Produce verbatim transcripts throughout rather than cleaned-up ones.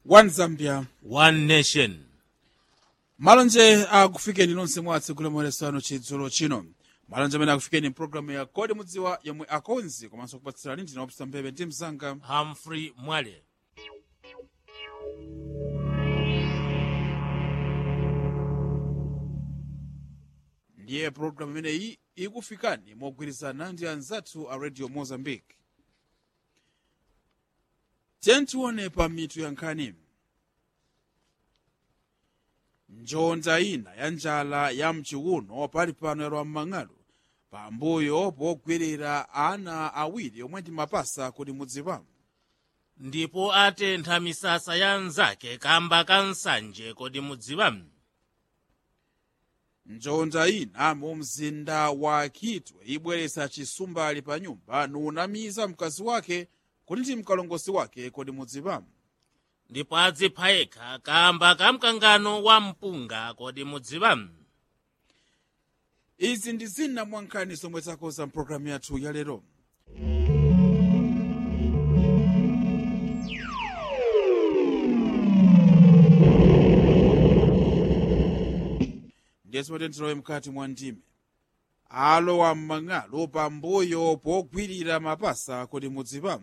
One Zambia, One Nation. malonje akufikeni nonse mwatsi kulemeresano chidzulo chino. Malonje amene akufikeni programu ya Kodi Mudziwa yomwe akonzi komanso kupatsirani ndine Opsa Mpebe ndi mzanga Humphrey Mwale. ndiye programu imeneyi ikufikani mogwirizana ndi anzathu a Radio Mozambique. Tiyeni tione pa mitu ya nkhani. Njonda ina ya njala ya mchiuno pali pano yalowa m'mang'alu pambuyo pogwirira ana awiri omwe ndi mapasa Kodi Mudziwa. Ndipo atentha misasa ya nzake kamba ka nsanje Kodi Mudziwa. Njonda ina mu mzinda wa Kitwe ibweretsa chisumbali pa nyumba nunamiza mkazi wake kuti ndi mkalongosi wake Kodi Mudziwa. Ndipo adzipha yekha kamba ka mkangano wa mpunga Kodi Mudziwa. Izi ndi zina mwa nkhani zomwe takonza mpulogalamu yathu ya lero. Ndiyeso tentilowe mkati mwa ndime. Alowa m'mang'alu pambuyo pogwirira mapasa Kodi Mudziwa.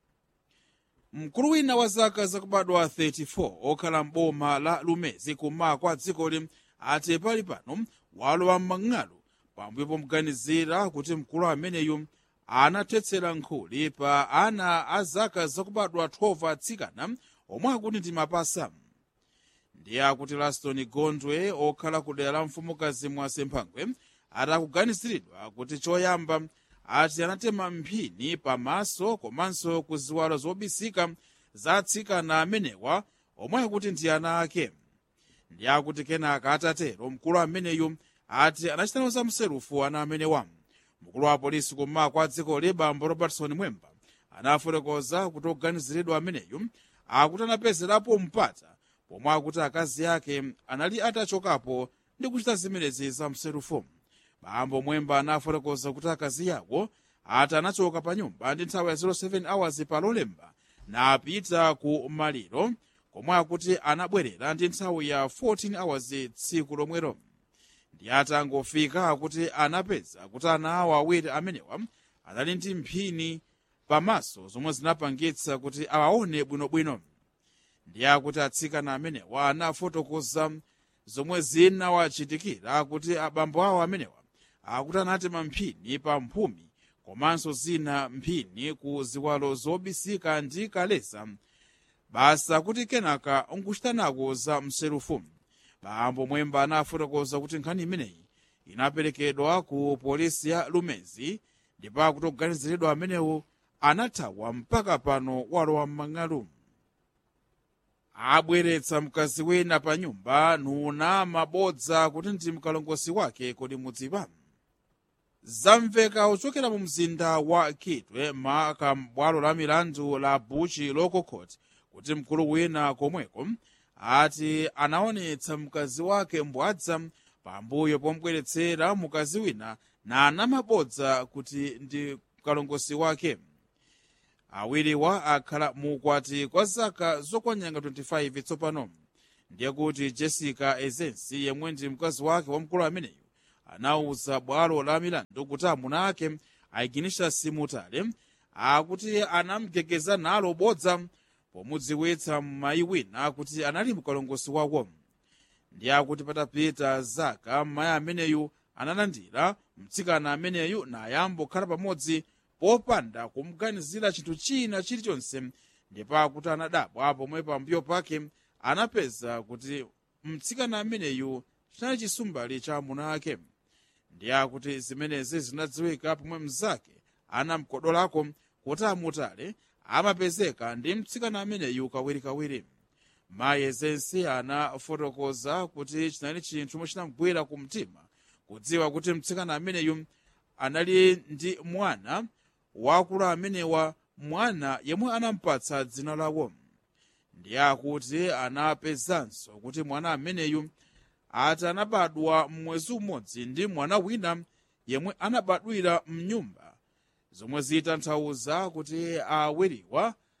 Mkulu wina wa zaka zakubadwa thirty-four okhala m'boma la Lumezi kummawa kwa dzikoli ati pali pano walowa m'mang'alu pambuyo pomuganizira kuti mkulu ameneyu anathetsera nkhuli pa ana a zaka zakubadwa twelve atsikana omwe akuti ndi mapasa. Ndiye akuti Laston Gondwe okhala ku dera la mfumukazi Mwase Mphangwe atakuganiziridwa kuti choyamba ati anatema mphini pamaso komanso ku ziwalo zobisika za atsikana amenewa omwe akuti ndi ana ake. Ndiye akuti kenaka atatero mkulu ameneyu ati anachitanaza mserufu ana amenewa. Mkulu wa polisi kummawa kwa dzikoli Bambo Robertson Mwemba anafotokoza kuti oganiziridwa ameneyu akuti anapezerapo mpata pomwe akuti akazi ake anali atachokapo ndi kuchita zimenezi za mserufu. Bambo Mwemba anafotokoza kuti akazi yawo ati anachoka pa nyumba ndi nthawi ya zero seven hours pa Lolemba na apita ku Maliro komwe akuti anabwerera ndi nthawi ya fourteen hours tsiku lomwero. Ndi atangofika akuti anapeza kuti ana awo awiri amenewa anali ndi mphini pamaso zomwe zinapangitsa kuti awaone bwinobwino. Ndiye akuti atsikana amenewa anafotokoza zomwe zinawachitikira kuti abambo awo amenewa akuti anatema mphini pa mphumi komanso zina mphini ku ziwalo zobisika ndi kalesa basa kuti kenaka nkuchitanako za mserufu. Bambo Mwemba anafotokoza kuti nkhani imeneyi inaperekedwa ku polisi ya Lumezi ndipo akuti oganiziridwa amenewo anathawa mpaka pano walowa m'mang'alu. Abweretsa mkazi wina pa nyumba nuna mabodza kuti ndi mkalongosi wake Kodi Mudziwa. Zamveka uchokera mu mzinda wa Kitwe maka bwalo la milandu la Buchi Local Court kuti mkulu wina komweko ati anaonetsa mkazi wake mbwadza pambuyo pomubweretsera mkazi wina na anamabodza kuti ndi mkalongosi wake. Awiriwa akhala mukwati kwa zaka zokwanyanga twenty-five tsopano. Ndiye kuti Jessica Ezensi yemwe ndi mkazi wake wa mkulu ameneyu anauza bwalo la milandu kuti amuna ake aikinisha simutale akuti anamgegeza nalo bodza pomudziwitsa mayi wina kuti anali mkalongosi wawo. Ndiye akuti patapita zaka mayi ameneyu analandira mtsikana ameneyu nayambo khala pamodzi popanda kumuganizira chinthu china chilichonse. Ndipo akuti anadabwa pomwe pambuyo pake anapeza kuti mtsikana ameneyu chinali chisumbali cha amuna ake. Ndiye akuti zimenezi zinadziwika pomwe mzake anamkodolako kuti amutale amapezeka ndi mtsikana ameneyu kawirikawiri. Mayi Ezensi anafotokoza kuti chinali chinthu chomwe chinamgwira ku mtima kudziwa kuti mtsikana ameneyu anali ndi mwana wakulu amenewa, mwana yemwe anampatsa dzina lawo. Ndiye akuti anapezanso kuti mwana ameneyu ati anabadwa mwezi umodzi ndi mwana wina yemwe anabadwira mnyumba, zomwe zitanthauza kuti awiriwa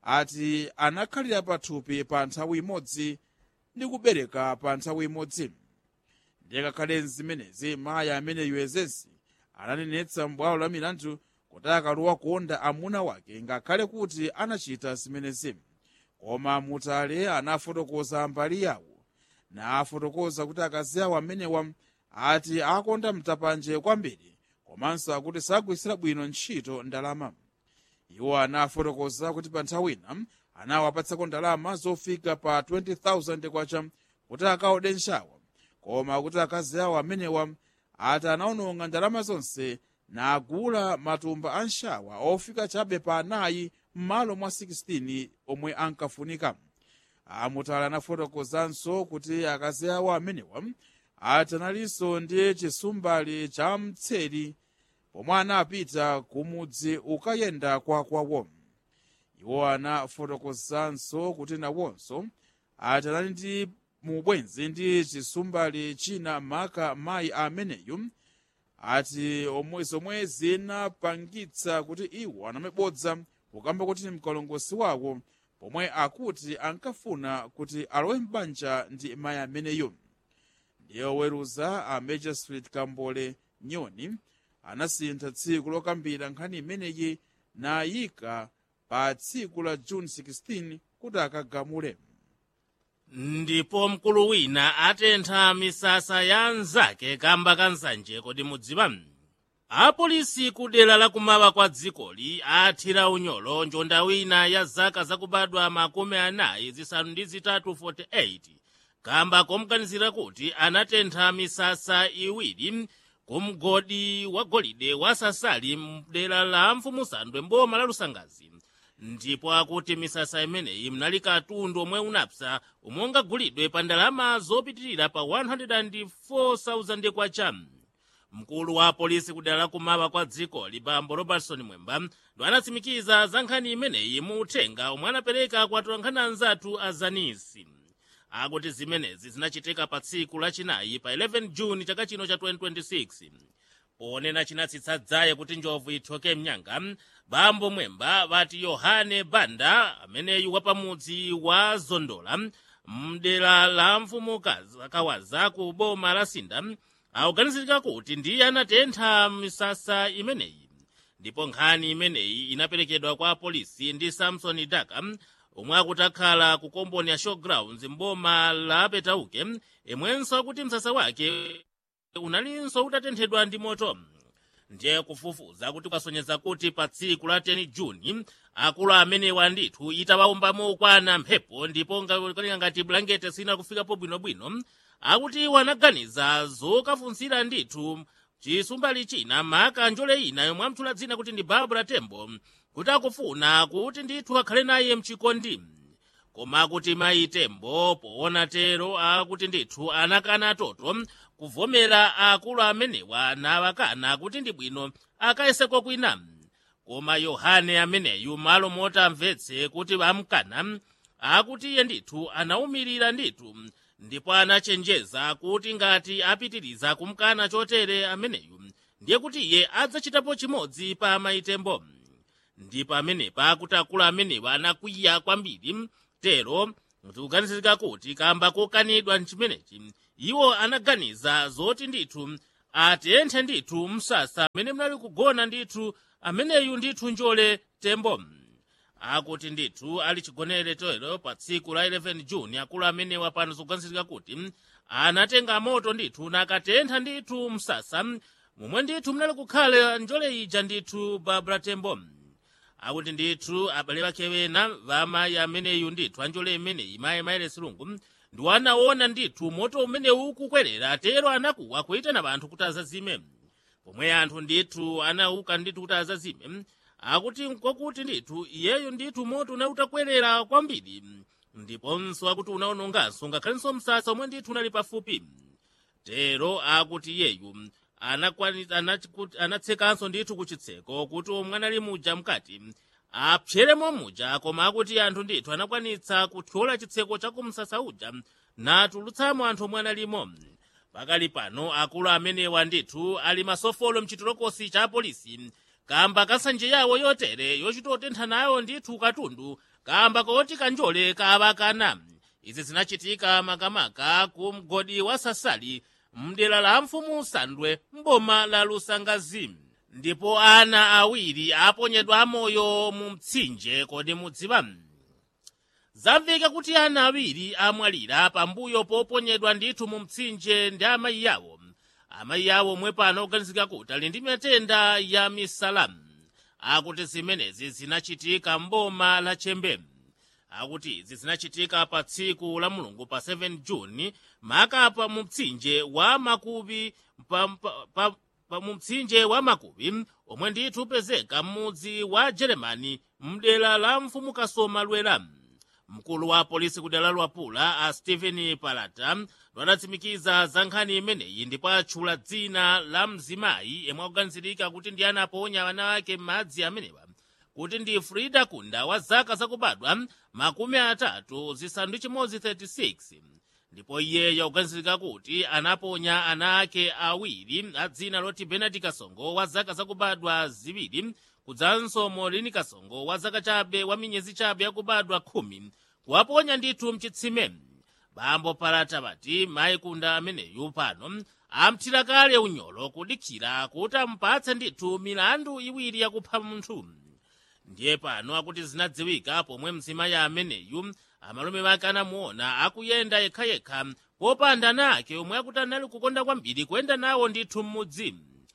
ati anakhalira pathupi pa nthawi imodzi ndi kubereka pa nthawi imodzi. Ndikakhale zimenezi mayi ameneyu Ezezi ananenetsa m'bwalo la milandu kuti akalowa kuonda amuna wake ngakhale kuti anachita zimenezi. Koma Mutale anafotokoza mbali yawo na afotokoza kuti akazi awo amenewa ati akonda mtapanje kwambiri komanso akuti sagwirisira bwino ntchito ndalama. Iwo anafotokoza kuti pa nthawi ina anawapatsako ndalama zofika pa twenty thousand kwacha kuti akaode nshawa, koma kuti akazi awo amenewa ati anaononga ndalama zonse na agula matumba a nshawa ofika chabe pa anayi m'malo mwa sixteen omwe ankafunika. Mutale anafotokozanso kuti akazi awo amenewa ati analinso ndi chisumbali cha mtseri pomwe anapita kumudzi ukayenda kwa kwawo. Iwo anafotokozanso kuti nawonso ati anali ndi mubwenzi ndi chisumbali china maka mayi ameneyu ati omwe zomwe zinapangitsa kuti iwo anamebodza kukamba kuti ni mkalongosi wawo pomwe akuti ankafuna kuti alowe m'banja ndi mayi ameneyu. Ndiye oweruza a Magistrate Kambole Nyoni anasintha tsiku lokambira nkhani imeneyi nayika pa tsiku la June sixteen kuti akagamule. Ndipo mkulu wina atentha misasa ya anzake kamba kansanje kodi mudziwa. Apolisi kudera la kumawa kwa dzikoli athira unyolo njonda wina ya zaka zakubadwa makumi anayi zisanu ndi zitatu forty-eight kamba komganizira kuti anatentha misasa iwiri kumgodi wa golide wa Sasali mdera la Mfumusandwe mboma la Lusangazi. Ndipo akuti misasa imeneyi mnali katundu omwe unapsa omwe ungagulidwe pa ndalama zopitirira pa one hundred four thousand kwacha. Mkulu wa polisi kudera la kumawa kwa dzikoli Bambo Robertson Mwemba ndo anatsimikiza za nkhani imeneyi mu uthenga omwe anapereka kwa atolankhani anzathu a Zanisi. Akuti zimenezi zinachitika pa tsiku lachinayi pa eleven June chaka chino cha twenty twenty-six. Ponena chinatsitsa dzaye kuti njovu ithoke mnyanga, Bambo Mwemba vati Yohane Banda ameneyu wapamudzi wa Zondola mdera la Mfumukazi Kawaza ku boma la Sinda akuganizirika kuti ndiye anatentha misasa imeneyi. Ndipo nkhani imeneyi inaperekedwa kwa polisi ndi Samson Daka omwe akuti akhala ku komboni ya Showgrounds mboma la Petauke, emwenso akuti msasa wake unalinso utatenthedwa ndi moto. Ndiye kufufuza kuti kwasonyeza kuti pa tsiku la ten June akulu amenewa ndithu itawaombamo kwana mphepo ndipo ngati blanketi sina kufikapo bwinobwino, akuti wanaganiza zokafunsira ndithu chisumbali china maka njole ina yomwe amthula dzina kuti ndi Barbara Tembo kuti akufuna kuti ndithu akhale naye mchikondi. Koma kuti mayi Tembo poona tero akuti ndithu anakana toto kuvomera akulu amenewa na wakana kuti ndi bwino akayeseko kwina. Koma Yohane ameneyu malo mota amvetse kuti amkana akuti iye ndithu anaumirira ndithu, ndipo anachenjeza kuti ngati apitiriza kumkana chotere ameneyu ndiye kuti iye adzachitapo chimodzi pa mayi Tembo. Ndipo amenepa kuti akulu amenewa anakwiya kwambiri tero tikuganizirika kuti kamba kokanidwa nchimenechi iwo anaganiza zoti ndithu atenthe ndithu msasa amene mnali kugona ndithu ameneyu ndithu njole Tembo. Akuti ndithu ali chigonere tero pa tsiku la eleven June akulu amenewa pano zikuganizirika kuti anatenga moto ndithu nakatentha ndithu msasa momwe ndithu mnali kukhala njole ija ndithu Barbara Tembo. Akuti ndithu abale bake wena vamayi ameneyu ndithu anjole imeneyi mayi Maile Silungu ndi anaona ndithu moto umene ukukwerera tero anakuwa kuitana anthu kuti azazime. Pomwe anthu ndithu anauka ndithu kuti azazime, akuti kwakuti ndithu iyeyo ndithu moto unautakwerera kwambiri ndiponso akuti unaononganso ngakhalenso msasa omwe ndithu unali pafupi. Tero akuti iyeyu anatsekanso ndithu kuchitseko kuti omwe anali muja mkati apseremo muja, koma akuti anthu ndithu anakwanitsa kuthyola chitseko cha kumsasa uja natulutsamo anthu omwe analimo. Pakali pano akulu amenewa ndithu ali masofolo mchitolokosi cha polisi kamba kansanje yawo yotere yochitotentha nayo ndithu katundu kamba koti kanjole kavakana. Izi zinachitika makamaka ku mgodi wa Sasali mdera la Mfumu Sandwe mboma la Lusangazi. Ndipo ana awiri aponyedwa moyo mu mtsinje kodi mudziwa. Zamveka kuti ana awiri amwalira pambuyo poponyedwa ndithu mu mtsinje ndi amayi yawo. Amayi yawo omwe pano oganizika kuti ali ndi matenda ya misala. Akuti zimenezi zinachitika mboma la Chembe. Akuti izi zinachitika pa tsiku la Mulungu pa seven Juni makapa mu mtsinje wa Makubi pa, pa, pa, pa mu mtsinje wa Makubi omwe ndithu upezeka m'mudzi wa Jeremani mdera la Mfumu Kasoma Lwera. Mkulu wa polisi kudera la Pula a Stephen Palata wadatsimikiza za nkhani imeneyi ndipo atchula dzina la mzimayi yemwe akuganizirika kuti ndi anaponya ana ake m'madzi amenewa kuti ndi Frida Kunda wa zaka zakubadwa makumi atatu zisanu ndi chimodzi thirty-six. Ndipo iyeyo akuganizirika kuti anaponya ana ake awiri a dzina loti Benard Kasongo wa zaka zakubadwa ziwiri kudzanso Maureen Kasongo wa zaka chabe wa miyezi chabe yakubadwa khumi kuwaponya ndithu mchitsime. Bambo Palata bati mayi Kunda ameneyu pano amthira kale unyolo kudikira kuti ampatse ndithu milandu iwiri yakupha munthu. Ndiye pano akuti zinadziwika pomwe mzimayi ameneyu amalume wake anamuona akuyenda yekhayekha popanda nake omwe akuti anali kukonda kwambiri kuyenda nawo ndithu m'mudzi.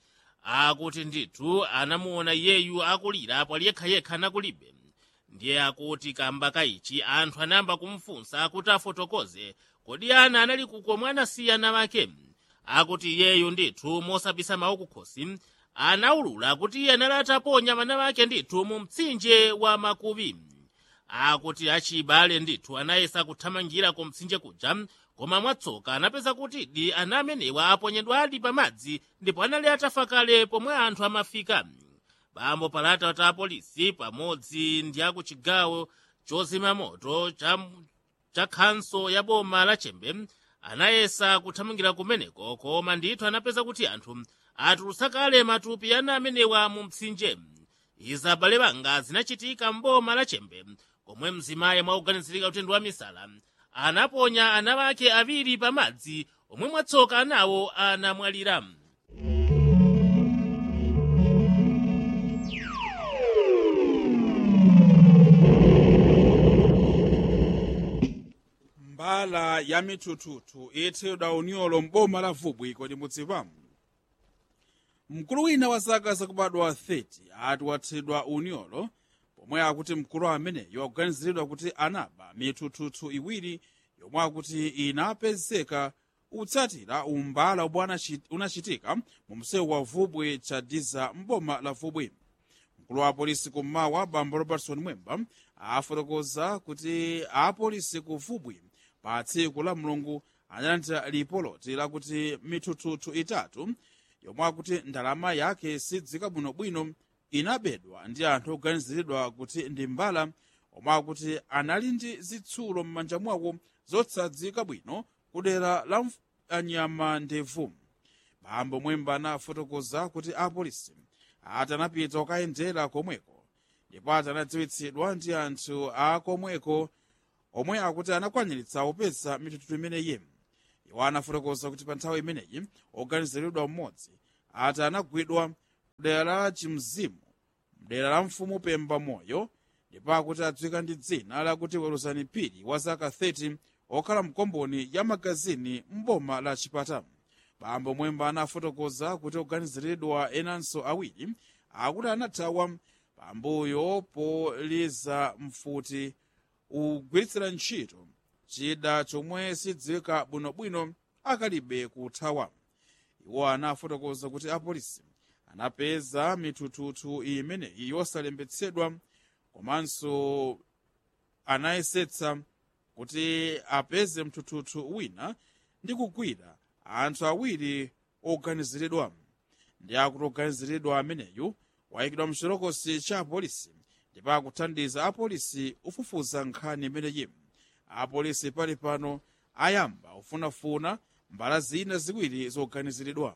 Akuti ndithu anamuona iyeyu akulira pali yekhayekha nakulibe. Ndiye akuti kamba kaichi anthu anayamba kumfunsa kuti afotokoze kodi ana anali kukomwe anasiya ana wake. Akuti iyeyu ndithu mosabisa mawu kukhosi anaulula kuti iye anali ataponya ana wake ndithu mu mtsinje wa Makubi. Akuti achibale ndithu anayesa kuthamangira ku mtsinje kuja koma mwatsoka anapeza kuti di ana amenewa aponyedwa ali pamadzi ndipo anali atafa kale pomwe anthu amafika. Bambo Palata wati apolisi pamodzi ndi aku chigawo chozima moto cha, cha khanso ya boma la Chembe anayesa kuthamangira kumeneko koma ndithu anapeza kuti anthu atulutsa kale matupi ana amenewa mu mtsinje. Izi abale banga zinachitika mboma la Chembe komwe mzimayi mwakuganizirika kuti ndi wa misala anaponya ana wake awiri pamadzi omwe mwatsoka anawo anamwalira. Mbala ya mitututu ithedwa unyolo mboma la Vubwi kodi mudziwa. Mkulu wina wa zaka zakubadwa thirty ati wathedwa unyolo pomwe akuti mkulu ameneyo akuganiziridwa kuti anaba mitututu iwiri yomwe akuti inapezeka utsatira umbala omwe unachitika mu msewu wa Vubwi chadiza mboma la Vubwi. Mkulu wa polisi kummawa Bambo Robertson Mwemba afotokoza kuti apolisi ku Vubwi pa tsiku la Mulungu analandira lipoloti lakuti mitututu itatu yomwe akuti ndalama yake sidzika bwinobwino inabedwa ndi anthu oganiziridwa kuti ndi mbala omwe akuti anali ndi zitsulo m'manja mwawo zotsadzika bwino kudera la anyama ndevu. Bambo Mwemba anafotokoza kuti apolisi ati anapita okayendera komweko ndipo ati anadziwitsidwa ndi anthu akomweko omwe akuti anakwaniritsa kupeza mitututu imeneyi. Iwo anafotokoza kuti pa nthawi imeneyi oganiziridwa mmodzi ati anagwidwa kudera la Chimzimu mdera la Mfumu Pemba Moyo ndipo akuti adziwika ndi dzina lakuti Weruzani Phiri wa zaka thirty okhala mkomboni ya magazini mboma la Chipata. Bambo Mwemba anafotokoza kuti oganiziridwa enanso awiri akuti anathawa pambuyo poliza mfuti ugwiritsira ntchito chida chomwe sidziwika bwinobwino akalibe kuthawa. Iwo anafotokoza kuti apolisi anapeza mitututu imeneyi yosalembetsedwa komanso anayesetsa kuti apeze mtututu wina ndi kugwira anthu awiri oganiziridwa. Ndi akuti oganiziridwa ameneyu wayikidwa mchitokosi cha apolisi ndipo akuthandiza apolisi ufufuza nkhani imeneyi. Apolisi pali pano ayamba ufunafuna mbala zina ziwiri zoganiziridwa.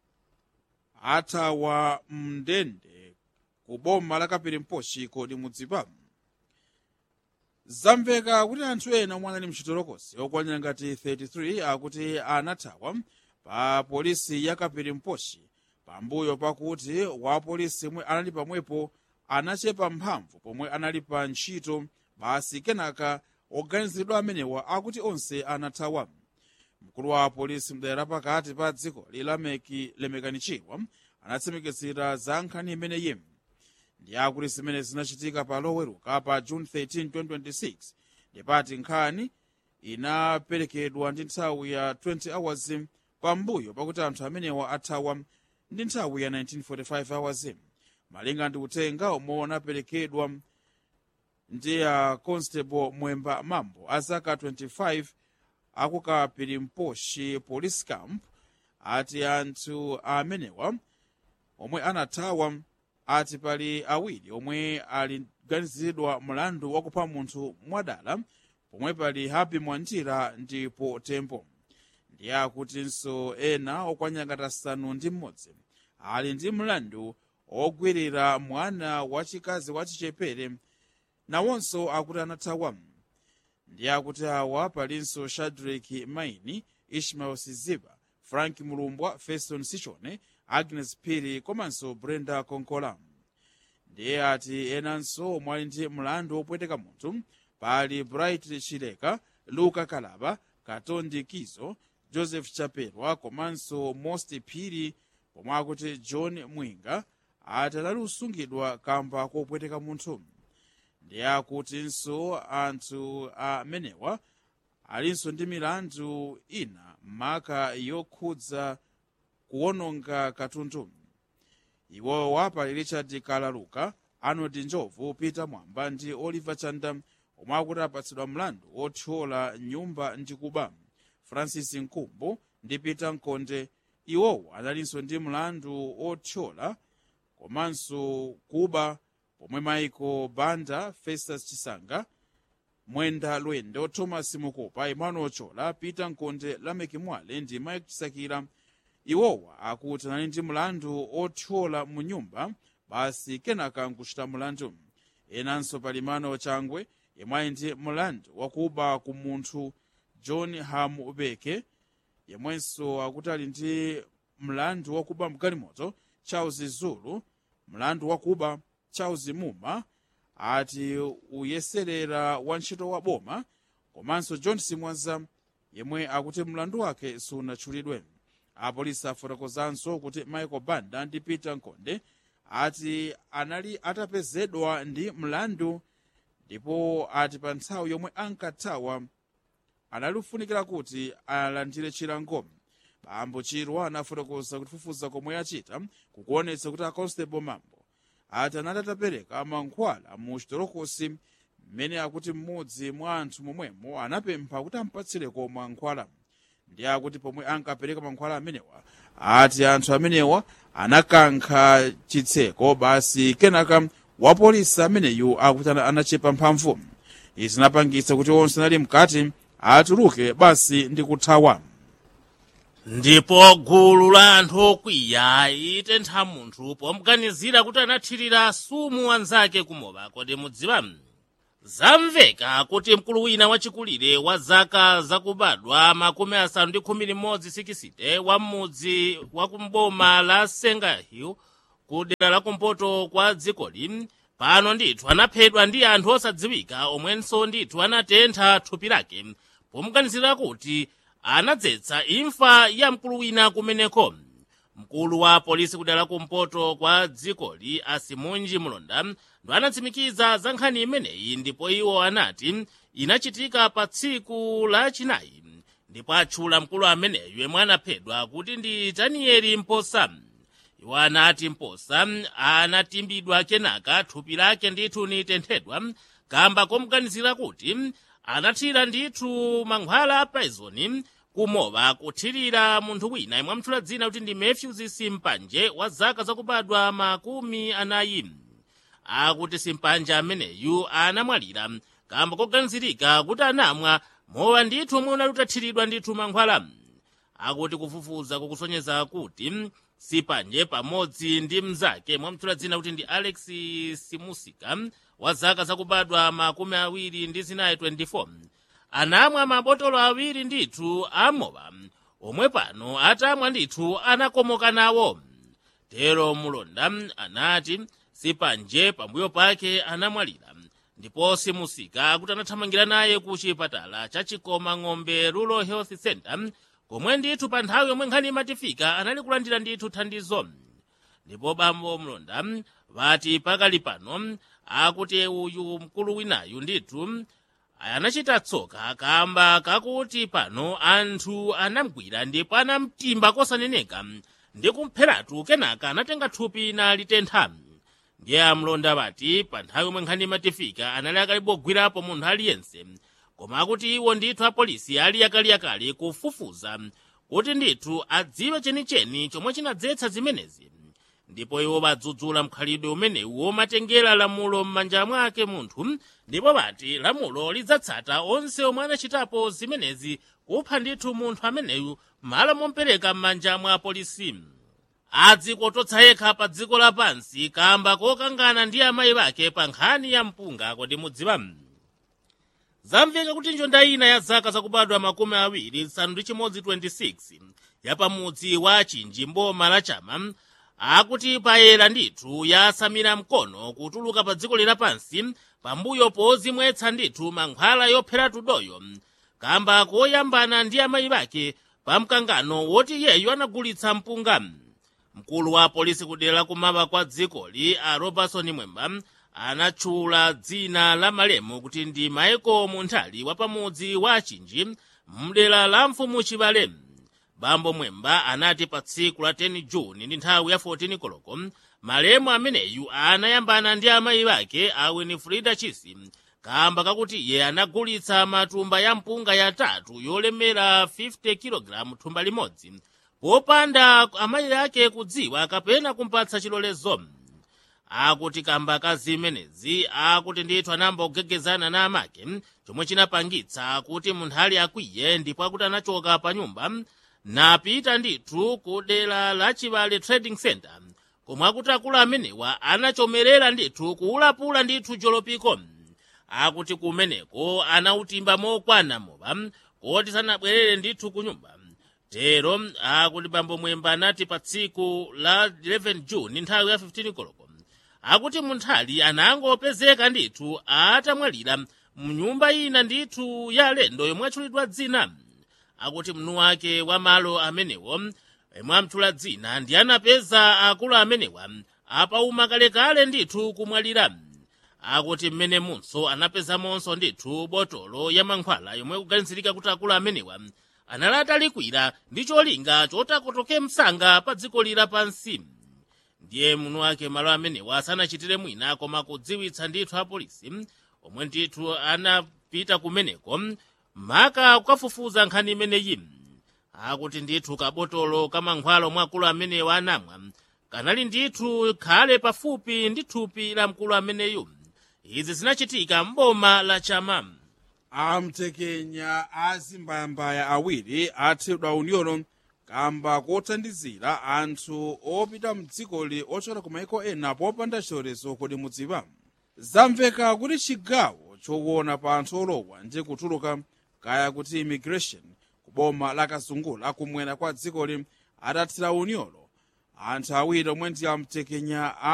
Athawa mndende ku boma la Kapirimposhi kodi mudziwa. zamveka kuti anthu ena omwe anali mchitolokosi okwanira ngati thirty-three akuti anathawa pa polisi ya Kapirimposhi pambuyo pakuti wapolisi omwe anali pamwepo anachepa mphamvu pomwe anali pa ntchito, basi kenaka oganiziridwa amenewa akuti onse anathawa. Mkulu wa polisi mdera pakati pa dziko Lameki Lemekanichiwa anatsimikizira za nkhani imeneyi. Ndi akuti zimene zinachitika pa Loweruka pa June thirteenth twenty twenty-six ndipati nkhani inaperekedwa ndi nthawi ya twenty hours pambuyo pakuti anthu amenewa athawa ndi nthawi ya nineteen forty-five hours, malinga ndi utenga omwe unaperekedwa ndi ya Constable Mwemba Mambo azaka twenty-five aku Kapirimposhi Police Camp. Ati anthu amenewa omwe anathawa ati pali awiri omwe aliganiziridwa mlandu wakupha munthu mwadala, pomwe pali Happy Mwantira ndipo Tempo. Ndi akutinso ena okwanira ngati asanu ndi mmodzi ali ndi mlandu ogwirira mwana wachikazi wachichepere, nawonso akuti anathawa. Ndi akuti awa palinso Shadrack Maini, Ishmael Siziba, Frank Mulumbwa, Feston Sichone, Agnes Piri komanso Brenda Konkola. Ndiye ati enanso omwe ali ndi mlandu wopweteka munthu pali Bright Chileka, Luka Kalaba, Katondi Kizo, Joseph Chaperwa komanso Most Piri, pomwe akuti John Mwinga ati anali usungidwa kamba kopweteka munthu. Ndiye akutinso anthu amenewa alinso ndi milandu ina maka yokhudza kuwononga katundu. Iwowa pali Richard Kalaluka, Arnold Njovu, Peter Mwamba ndi Oliver Chanda omwe akuti apatsidwa mlandu othyola nyumba ndi kuba. Francis Nkumbo ndi Peter Nkonde iwowo analinso ndi mlandu othyola komanso kuba, pomwe Michael Banda, Festus Chisanga, Mwenda Lwendo, Thomas Mukopa, Emmanuel Chola, Peter Nkonde, Lameki Mwale ndi Mike Chisakira iwowa akuti anali ndi mlandu othyola mu nyumba, basi kenaka nkuchita mlandu. Enanso pali Mano Changwe yemwe ali ndi mlandu wakuba ku munthu John Hamu Ubeke, yemwenso akuti ali ndi mlandu wakuba mgalimoto Charles Zulu, mlandu wakuba Charles Muma, ati uyeserera wantchito wa boma, komanso John Simwaza yemwe akuti mlandu wake sunatchulidwe. Apolisi afotokozanso kuti Michael Banda ndi Peter Nkonde ati anali atapezedwa ndi mlandu, ndipo ati pa nthawi yomwe ankathawa analifunikira kuti alandire chilango. Bambo Chirwa anafotokoza kuti kufufuza komwe achita kukuonetsa kuti a Constable Mambo ati anali atapereka mankhwala mu chitolokosi, mmene akuti mmodzi mwa anthu momwemo anapempha kuti ampatsireko mankhwala. Ndi akuti pomwe ankapereka mankhwala amenewa ati anthu amenewa anakankha chitseko, basi kenaka wapolisi ameneyu akuti anachepa mphamvu. Izi zinapangitsa kuti onse anali mkati atuluke basi ndi kuthawa. Ndipo gulu la anthu okwiya itentha munthu pomuganizira kuti anathirira sumu wanzake kumowa. Kodi mudziwa? Zamveka kuti mkulu wina wachikulire wa zaka zakubadwa makumi asanu ndi khumi limodzi sikisite wa m'mudzi wa kumboma la Sengahill ku dera la kumpoto kwa dzikoli pano ndithu anaphedwa ndi anthu osadziwika omwenso ndithu anatentha thupi lake pomuganizira kuti anadzetsa imfa ya mkulu wina kumeneko. Mkulu wa polisi kudera la kumpoto kwa dzikoli Asimunji Mulonda ndo anatsimikiza za nkhani imeneyi, ndipo iwo anati inachitika pa tsiku la chinayi, ndipo atchula mkulu ameneyu yemwe anaphedwa kuti ndi Daniel Mposa. Iwo anati Mposa anatimbidwa kenaka thupi lake ndithu nitenthedwa kamba komuganizira kuti anathira ndithu mankhwala a poison kumowa kuthirira munthu wina yemwe amutchula dzina kuti ndi Matthews Simpanje wa zaka zakubadwa makumi anayi. Akuti Simpanje ameneyu anamwalira kamba koganizirika kuti anamwa mowa ndithu omwe unali utathiridwa ndithu mankhwala. Akuti kufufuza kukusonyeza kuti Simpanje pamodzi ndi mnzake mwamutchula dzina kuti ndi Alex Simusika wa zaka zakubadwa makumi awiri ndi zinayi twenty four anamwa mabotolo awiri ndithu amowa omwe pano atamwa ndithu anakomoka nawo. Tero mulonda anati sipanje pambuyo pake anamwalira ndipo simusika kuti anathamangira naye ku chipatala cha Chikoma Ng'ombe Rural Health Center komwe ndithu pa nthawi yomwe nkhani imatifika anali kulandira ndithu thandizo. Ndipo bambo mulonda vati pakali pano akuti uyu mkulu winayu ndithu anachita tsoka kamba kakuti pano anthu anamgwira ndipo anamtimba kosaneneka ndi kumpheratu kenaka anatenga thupi na litentha. Ndiye amlonda vati pa nthawi yomwe nkhani imatifika anali akalibogwirapo munthu aliyense, koma akuti iwo ndithu apolisi ali yakaliyakali kufufuza kuti ndithu adziwe chenicheni chomwe chinadzetsa zimenezi. Ndipo iwo badzudzula mkhalidwe umenewu womatengera lamulo m'manja mwake munthu, ndipo bati lamulo lidzatsata onse omwe anachitapo zimenezi kupha ndithu munthu ameneyu malo mompereka m'manja mwa apolisi. Adzikototsa yekha pa dziko lapansi kamba kokangana ndi amayi bake pa nkhani ya mpunga. Kodi mudziwa? Zamveka kuti njonda ina ya zaka zakubadwa makumi awiri nsanu ndi chimodzi twenty-six ya pamudzi wa Chinji mboma la Chama akuti payera ndithu yasamira mkono kutuluka pa dziko lapansi pambuyo pozimwetsa ndithu mankhwala yopheratu doyo kamba koyambana ndi amayi bake pa mkangano woti yeyo anagulitsa mpunga. Mkulu wa polisi kudera kumaba kwa dzikoli a Robertson Mwemba anatchula dzina la malemu kuti ndi Michael Munthali wa pamudzi wa Chinji mdera la Mfumu Chibale. Bambo Mwemba anati pa tsiku la ten Juni ndi nthawi ya fourteen koloko malemu ameneyu anayambana ndi amayi bake a Winifrida Chisi kamba kakuti iye anagulitsa matumba ya mpunga yatatu yolemera fifty kilograms thumba limodzi popanda amayi ake kudziwa kapena kumpatsa chilolezo. Akuti kamba ka zimenezi akuti ndithu anamba kugegezana na amake chomwe chinapangitsa kuti Munthali akwiye ndipo akuti anachoka pa nyumba napita ndithu ku dera la Chibale Trading Center komwe akuti akulu amenewa anachomerera ndithu kuulapula ndithu jolopiko. Akuti kumeneko anautimba mokwana mowa koti sanabwerere ndithu ku nyumba. Tero akuti bambo Mwemba anati pa tsiku la eleven Juni nthawi ya fifteen koloko akuti Munthali anangopezeka ndithu atamwalira mnyumba ina ndithu ya lendo yomwe atchulidwa dzina. Akuti mnu wake wa malo amenewo yemwe amtchula dzina ndi anapeza akulu amenewa apauma kalekale ndithu kumwalira. Akuti mmene munso anapezamonso ndithu botolo ya mankhwala yomwe kuganizirika kuti akulu amenewa analata likwira ndi cholinga chotakotoke msanga pa dziko lapansi. Ndiye mnu wake malo amenewa sanachitire mwina koma kudziwitsa ndithu apolisi omwe ndithu anapita kumeneko maka kukafufuza nkhani imeneyi. Akuti ndithu kabotolo kamankhwala omwe akulu amenewa anamwa kanali ndithu khale pafupi ndi thupi la mkulu ameneyu. Izi zinachitika mboma la Chama. Amtekenya azimbayambaya awiri athedwa unyolo kamba kothandizira anthu opita mdzikoli ochokera ku maiko ena popanda chilolezo. Kodi mudziwa? Zamveka kuti chigawo chokuona pa anthu olowa ndi kutuluka kaya kuti immigration kuboma la Kasungula kumwera kwa dzikoli adathira unyolo anthu awiri omwe ndi amtekenya